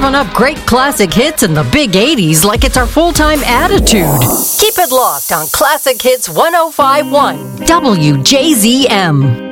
serving up great classic hits in the big 80s like it's our full-time attitude. Keep it locked on Classic Hits 105.1 WJZM.